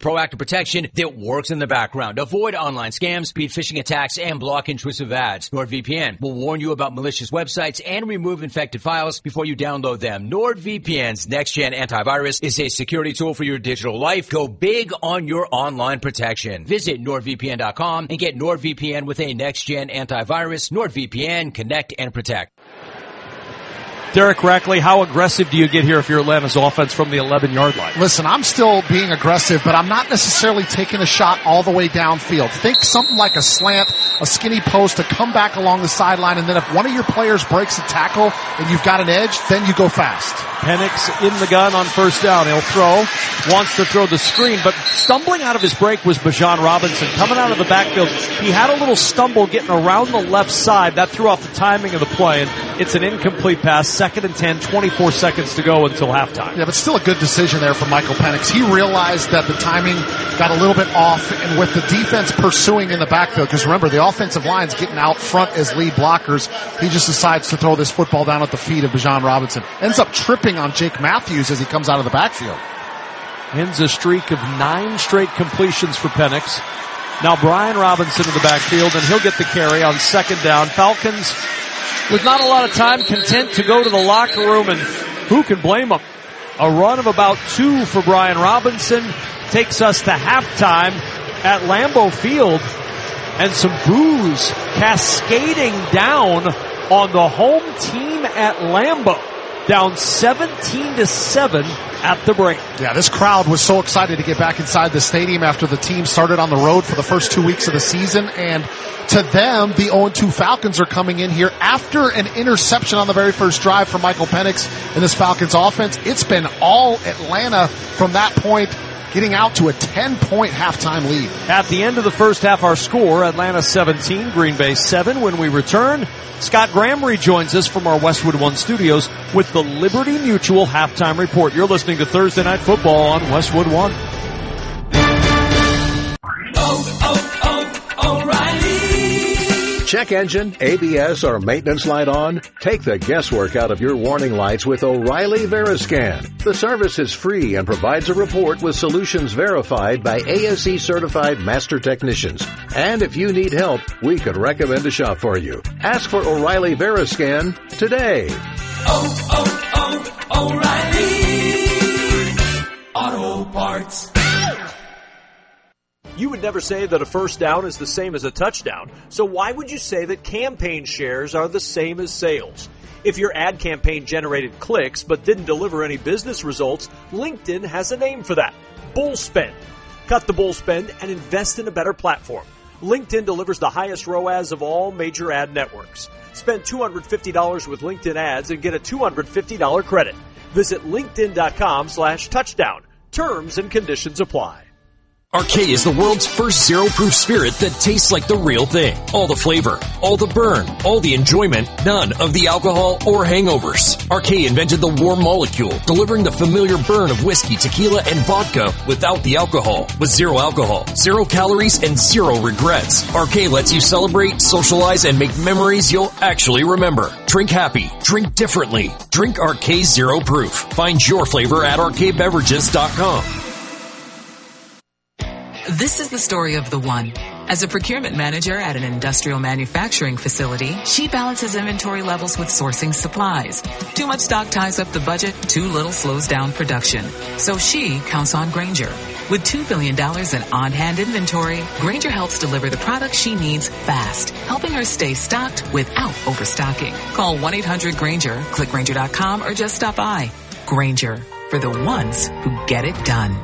proactive protection that works in the background. Avoid online scams, beat phishing attacks, and block intrusive ads. NordVPN will warn you about malicious websites and remove infected files before you download them. NordVPN's next-gen antivirus is a security tool for your digital life. Go big on your online protection. Visit NordVPN.com and get NordVPN with a next-gen antivirus. NordVPN, connect and protect. Derek Rackley, how aggressive do you get here if you're Atlanta's offense from the 11-yard line? Listen, I'm still being aggressive, but I'm not necessarily taking a shot all the way downfield. Think something like a slant, a skinny post, to come back along the sideline, and then if one of your players breaks a tackle and you've got an edge, then you go fast. Penix in the gun on first down. He'll throw, wants to throw the screen, but stumbling out of his break was Bijan Robinson. Coming out of the backfield, he had a little stumble getting around the left side. That threw off the timing of the play, and it's an incomplete pass. 2nd and 10, 24 seconds to go until halftime. Yeah, but still a good decision there from Michael Penix. He realized that the timing got a little bit off, and with the defense pursuing in the backfield, because remember, the offensive line's getting out front as lead blockers, he just decides to throw this football down at the feet of Bijan Robinson. Ends up tripping on Jake Matthews as he comes out of the backfield. Ends a streak of 9 straight completions for Penix. Now Brian Robinson in the backfield, and he'll get the carry on 2nd down. Falcons, with not a lot of time, content to go to the locker room, and who can blame them? A run of about 2 for Brian Robinson takes us to halftime at Lambeau Field, and some boos cascading down on the home team at Lambeau. Down 17-7 at the break. Yeah, this crowd was so excited to get back inside the stadium after the team started on the road for the first 2 weeks of the season. And to them, the 0-2 Falcons are coming in here after an interception on the very first drive from Michael Penix in this Falcons offense. It's been all Atlanta from that point, getting out to a 10-point halftime lead. At the end of the first half, our score, Atlanta 17, Green Bay 7. When we return, Scott Graham rejoins us from our Westwood One studios with the Liberty Mutual halftime report. You're listening to Thursday Night Football on Westwood One. O'Reilly. Check engine, ABS, or maintenance light on? Take the guesswork out of your warning lights with O'Reilly Veriscan. The service is free and provides a report with solutions verified by ASE certified master technicians. And if you need help, we could recommend a shop for you. Ask for O'Reilly Veriscan today. O'Reilly Auto Parts. You would never say that a first down is the same as a touchdown, so why would you say that campaign shares are the same as sales? If your ad campaign generated clicks but didn't deliver any business results, LinkedIn has a name for that: bull spend. Cut the bull spend and invest in a better platform. LinkedIn delivers the highest ROAS of all major ad networks. Spend $250 with LinkedIn ads and get a $250 credit. Visit linkedin.com/touchdown. Terms and conditions apply. Arcade is the world's first zero-proof spirit that tastes like the real thing. All the flavor, all the burn, all the enjoyment, none of the alcohol or hangovers. Arcade invented the warm molecule, delivering the familiar burn of whiskey, tequila, and vodka without the alcohol. With zero alcohol, 0 calories, and 0 regrets. Arcade lets you celebrate, socialize, and make memories you'll actually remember. Drink happy. Drink differently. Drink Arcade Zero Proof. Find your flavor at arcadebeverages.com. This is the story of the one. As a procurement manager at an industrial manufacturing facility, she balances inventory levels with sourcing supplies. Too much stock ties up the budget, too little slows down production. So she counts on Grainger. With $2 billion in on-hand inventory, Grainger helps deliver the products she needs fast, helping her stay stocked without overstocking. Call 1-800-GRAINGER, click Grainger.com, or just stop by. Grainger, for the ones who get it done.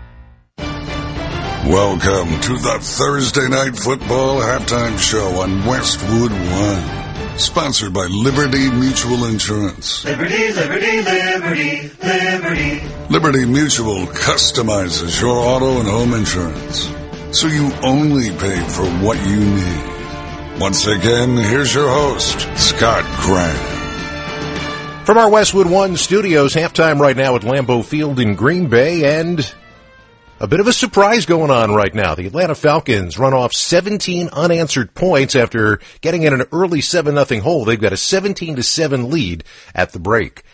Welcome to the Thursday Night Football Halftime Show on Westwood One. Sponsored by Liberty Mutual Insurance. Liberty, liberty, liberty, liberty. Liberty Mutual customizes your auto and home insurance, so you only pay for what you need. Once again, here's your host, Scott Graham. From our Westwood One studios, halftime right now at Lambeau Field in Green Bay, and a bit of a surprise going on right now. The Atlanta Falcons run off 17 unanswered points after getting in an early 7-0 hole. They've got a 17-7 lead at the break.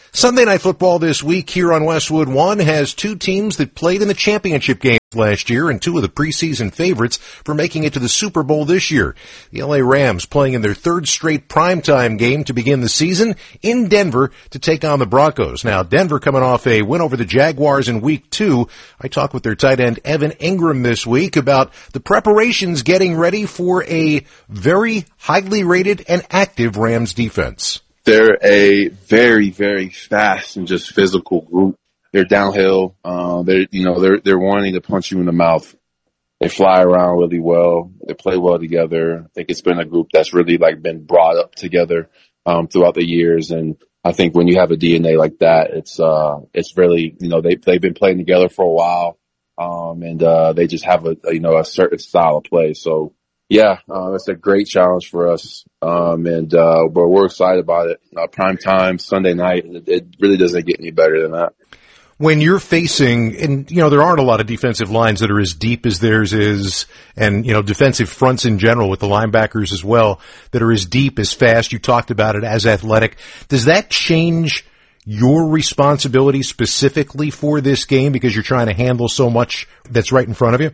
Sunday Night Football this week here on Westwood One has two teams that played in the championship game last year and two of the preseason favorites for making it to the Super Bowl this year. The LA Rams playing in their third straight primetime game to begin the season in Denver to take on the Broncos. Now, Denver coming off a win over the Jaguars in week 2. I talked with their tight end Evan Engram this week about the preparations getting ready for a very highly rated and active Rams defense. They're a very, very fast and just physical group. They're downhill. They're wanting to punch you in the mouth. They fly around really well. They play well together. I think it's been a group that's really been brought up together, throughout the years. And I think when you have a DNA like that, it's really, they've been playing together for a while. And they just have a certain style of play. So, yeah, it's a great challenge for us. But we're excited about it. Prime time, Sunday night, it really doesn't get any better than that. When you're facing, and, there aren't a lot of defensive lines that are as deep as theirs is, and, defensive fronts in general with the linebackers as well, that are as deep, as fast, you talked about it, as athletic. Does that change your responsibility specifically for this game because you're trying to handle so much that's right in front of you?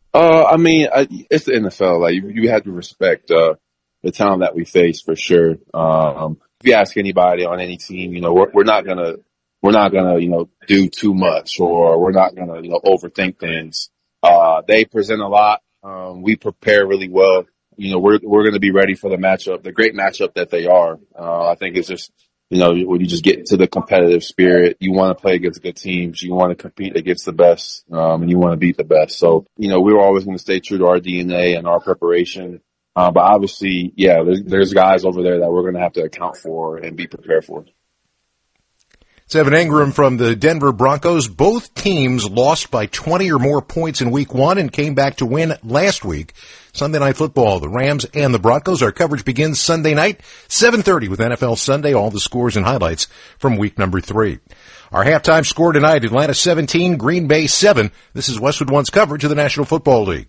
It's the NFL. You have to respect the talent that we face for sure. If you ask anybody on any team, we're not gonna do too much, or we're not gonna overthink things. They present a lot. We prepare really well. We're gonna be ready for the matchup, the great matchup that they are. I think it's just when you just get into the competitive spirit, you want to play against good teams. You want to compete against the best, and you want to beat the best. So, we're always going to stay true to our DNA and our preparation. But obviously, yeah, there's guys over there that we're going to have to account for and be prepared for. It's Evan Engram from the Denver Broncos. Both teams lost by 20 or more points in week 1 and came back to win last week. Sunday Night Football, the Rams and the Broncos. Our coverage begins Sunday night, 7:30 with NFL Sunday. All the scores and highlights from week number 3. Our halftime score tonight, Atlanta 17, Green Bay 7. This is Westwood One's coverage of the National Football League.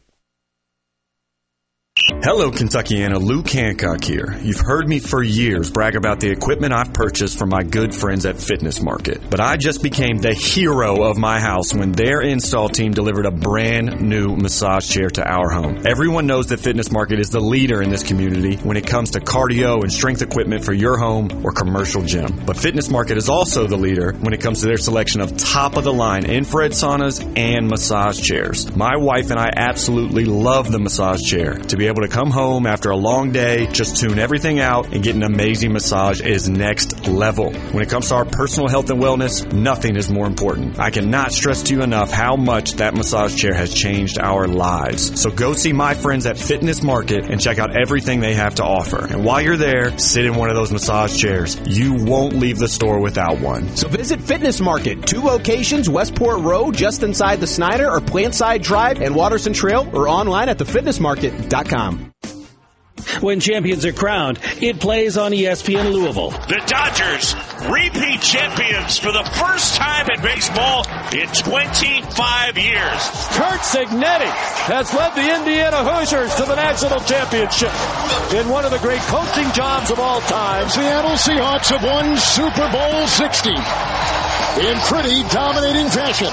Hello, Kentuckiana. Luke Hancock here. You've heard me for years brag about the equipment I've purchased from my good friends at Fitness Market. But I just became the hero of my house when their install team delivered a brand new massage chair to our home. Everyone knows that Fitness Market is the leader in this community when it comes to cardio and strength equipment for your home or commercial gym. But Fitness Market is also the leader when it comes to their selection of top-of-the-line infrared saunas and massage chairs. My wife and I absolutely love the massage chair. To be able to come home after a long day, just tune everything out, and get an amazing massage is next level. When it comes to our personal health and wellness, nothing is more important. I cannot stress to you enough how much that massage chair has changed our lives. So go see my friends at Fitness Market and check out everything they have to offer. And while you're there, sit in one of those massage chairs. You won't leave the store without one. So visit Fitness Market, 2 locations, Westport Road, just inside the Snyder, or Plantside Drive and Watterson Trail, or online at thefitnessmarket.com. When champions are crowned, it plays on ESPN Louisville. The Dodgers, repeat champions for the first time in baseball in 25 years. Curt Cignetti has led the Indiana Hoosiers to the national championship in one of the great coaching jobs of all time. Seattle Seahawks have won Super Bowl 60 in pretty dominating fashion.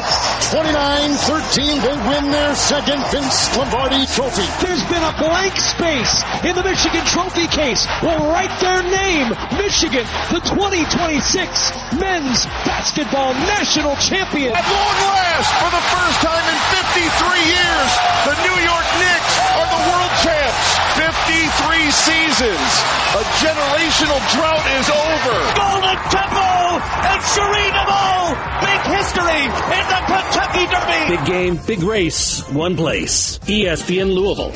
29-13, they win their second Vince Lombardi trophy. There's been a blank space in the Michigan trophy case. We'll write their name, Michigan, the 2026 men's basketball national champion. At long last, for the first time in 53 years, the New York Knicks are the world champs. 53 seasons. A generational drought is over. Golden Temple and Serenable. Big history in the Kentucky Derby. Big game, big race, one place. ESPN Louisville.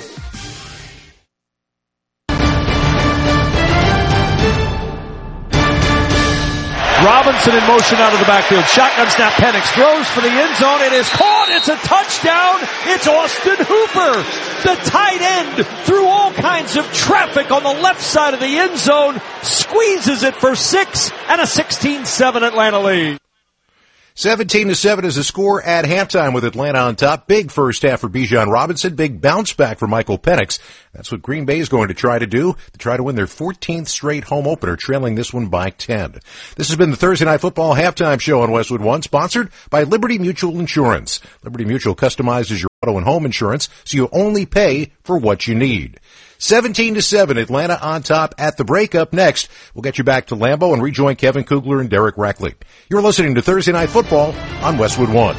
Robinson in motion out of the backfield. Shotgun snap. Penix throws for the end zone. It is caught. It's a touchdown. It's Austin Hooper. The tight end, through all kinds of traffic on the left side of the end zone, squeezes it for 6 and a 16-7 Atlanta lead. 17-7 is the score at halftime with Atlanta on top. Big first half for Bijan Robinson. Big bounce back for Michael Penix. That's what Green Bay is going to try to win their 14th straight home opener, trailing this one by 10. This has been the Thursday Night Football Halftime Show on Westwood One, sponsored by Liberty Mutual Insurance. Liberty Mutual customizes your auto and home insurance so you only pay for what you need. 17-7, Atlanta on top at the break. Up next, we'll get you back to Lambeau and rejoin Kevin Kugler and Derek Rackley. You're listening to Thursday Night Football on Westwood One.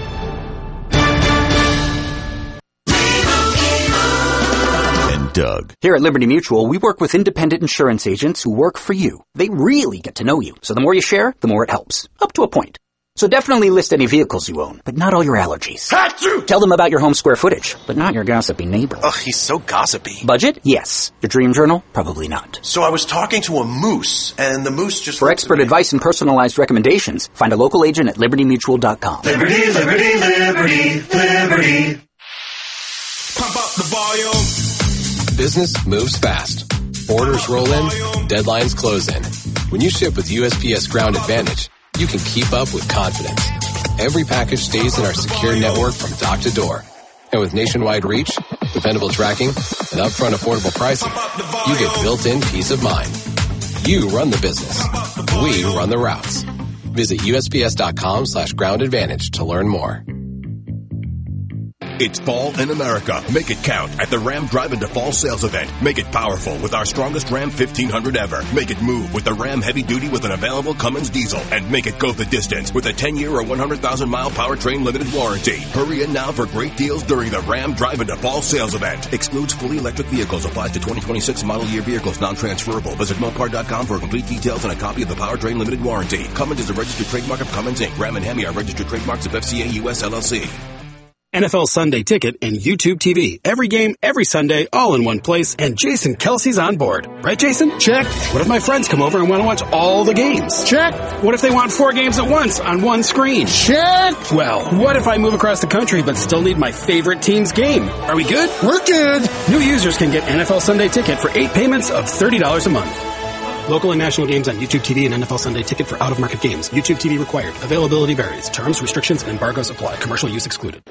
And Doug. Here at Liberty Mutual, we work with independent insurance agents who work for you. They really get to know you, so the more you share, the more it helps. Up to a point. So definitely list any vehicles you own, but not all your allergies. Achoo! Tell them about your home square footage, but not your gossipy neighbor. Ugh, he's so gossipy. Budget? Yes. Your dream journal? Probably not. So I was talking to a moose, and the moose just... For expert advice and personalized recommendations, find a local agent at libertymutual.com. Liberty, liberty, liberty, liberty. Pump up the volume. Business moves fast. Orders roll in, deadlines close in. When you ship with USPS Ground Advantage, you can keep up with confidence. Every package stays in our secure network from dock to door. And with nationwide reach, dependable tracking, and upfront affordable pricing, you get built-in peace of mind. You run the business. We run the routes. Visit USPS.com/Ground Advantage to learn more. It's fall in America. Make it count at the Ram Drive Into Fall sales event. Make it powerful with our strongest Ram 1500 ever. Make it move with the Ram Heavy Duty with an available Cummins diesel. And make it go the distance with a 10-year or 100,000-mile powertrain limited warranty. Hurry in now for great deals during the Ram Drive Into Fall sales event. Excludes fully electric vehicles. Applies to 2026 model year vehicles. Non-transferable. Visit Mopar.com for complete details and a copy of the powertrain limited warranty. Cummins is a registered trademark of Cummins Inc. Ram and Hemi are registered trademarks of FCA US LLC. NFL Sunday Ticket and YouTube TV. Every game, every Sunday, all in one place, and Jason Kelsey's on board. Right, Jason? Check. What if my friends come over and want to watch all the games? Check. What if they want 4 games at once on one screen? Check. Well, what if I move across the country but still need my favorite team's game? Are we good? We're good. New users can get NFL Sunday Ticket for 8 payments of $30 a month. Local and national games on YouTube TV and NFL Sunday Ticket for out-of-market games. YouTube TV required. Availability varies. Terms, restrictions, and embargoes apply. Commercial use excluded.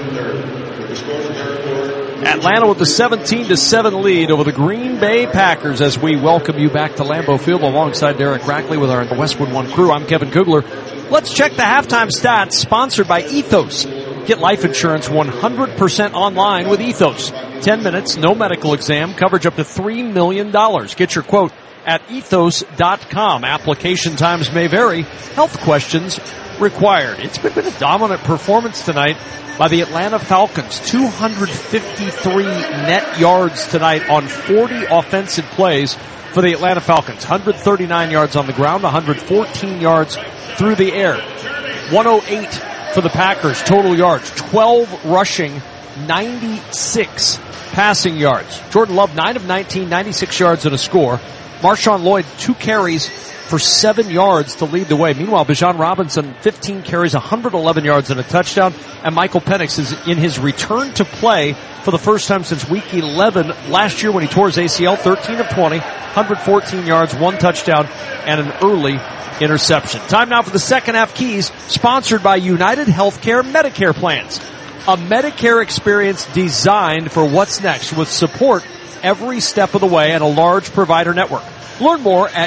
Atlanta with the 17-7 lead over the Green Bay Packers as we welcome you back to Lambeau Field alongside Derek Rackley with our Westwood One crew. I'm Kevin Kugler. Let's check the halftime stats sponsored by Ethos. Get life insurance 100% online with Ethos. 10 minutes, no medical exam, coverage up to $3 million. Get your quote at ethos.com. Application times may vary. Health questions required. It's been a dominant performance tonight by the Atlanta Falcons. 253 net yards tonight on 40 offensive plays for the Atlanta Falcons. 139 yards on the ground, 114 yards through the air. 108 for the Packers total yards. 12 rushing, 96 passing yards. Jordan Love, 9 of 19, 96 yards and a score. Marshawn Lloyd, 2 carries for 7 yards to lead the way. Meanwhile, Bijan Robinson, 15 carries, 111 yards and a touchdown. And Michael Penix is in his return to play for the first time since week 11 last year when he tore his ACL, 13 of 20, 114 yards, 1 touchdown, and an early interception. Time now for the second half keys, sponsored by United Healthcare Medicare Plans. A Medicare experience designed for what's next with support every step of the way and a large provider network. Learn more at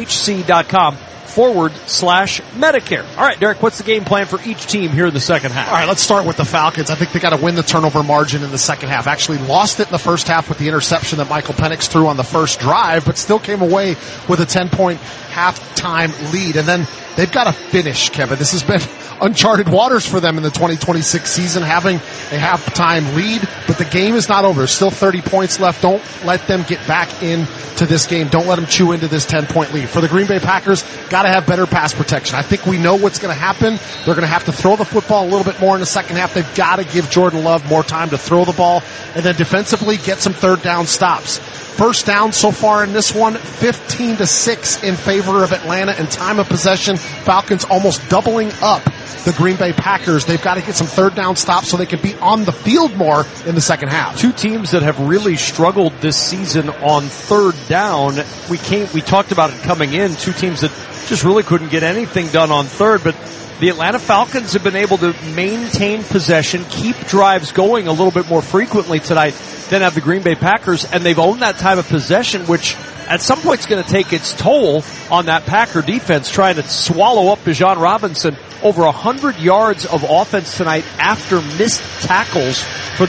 uhc.com/Medicare. All right, Derek, what's the game plan for each team here in the second half? All right, let's start with the Falcons. I think they got to win the turnover margin in the second half. Actually lost it in the first half with the interception that Michael Penix threw on the first drive, but still came away with a 10-point halftime lead. And then they've got to finish, Kevin. This has been uncharted waters for them in the 2026 season, having a halftime lead, but the game is not over. There's still 30 points left. Don't let them get back into this game. Don't let them chew into this 10-point lead. For the Green Bay Packers, got to have better pass protection. I think we know what's going to happen. They're going to have to throw the football a little bit more in the second half. They've got to give Jordan Love more time to throw the ball, and then defensively get some third down stops. First down so far in this one, 15-6 in favor of Atlanta in time of possession. Falcons almost doubling up the Green Bay Packers. They've got to get some third down stops so they can be on the field more in the second half. Two teams that have really struggled this season on third down. We talked about it coming in. Two teams that just really couldn't get anything done on third. But the Atlanta Falcons have been able to maintain possession, keep drives going a little bit more frequently tonight than have the Green Bay Packers, and they've owned that time of possession, which at some point is going to take its toll on that Packer defense, trying to swallow up Bijan Robinson. Over 100 yards of offense tonight after missed tackles for the